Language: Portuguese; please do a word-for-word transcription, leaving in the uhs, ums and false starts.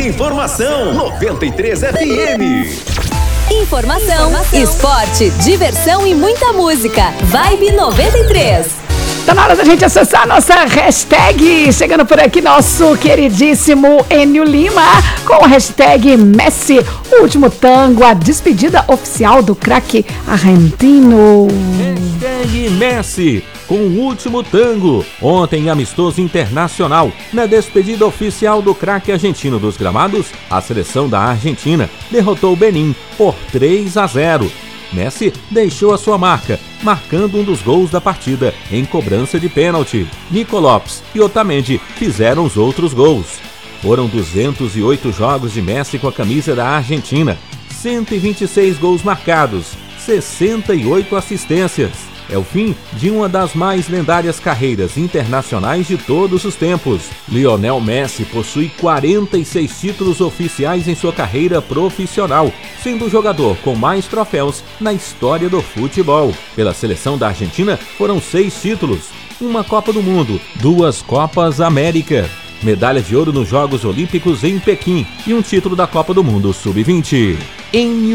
Informação noventa e três F M. Informação, Informação, esporte, diversão e muita música. Vibe noventa e três. Tá na hora da gente acessar a nossa hashtag. Chegando por aqui, nosso queridíssimo Enio Lima, com a hashtag Messi, o último tango, a despedida oficial do craque argentino. Hashtag Messi, com o último tango. Ontem, amistoso internacional. Na despedida oficial do craque argentino dos gramados, a seleção da Argentina derrotou o Benin por três a zero. Messi deixou a sua marca, marcando um dos gols da partida em cobrança de pênalti. Nico Lopes e Otamendi fizeram os outros gols. Foram duzentos e oito jogos de Messi com a camisa da Argentina, cento e vinte e seis gols marcados, sessenta e oito assistências. É o fim de uma das mais lendárias carreiras internacionais de todos os tempos. Lionel Messi possui quarenta e seis títulos oficiais em sua carreira profissional, sendo o jogador com mais troféus na história do futebol. Pela seleção da Argentina foram seis títulos, uma Copa do Mundo, duas Copas América, medalha de ouro nos Jogos Olímpicos em Pequim e um título da Copa do Mundo sub vinte. Em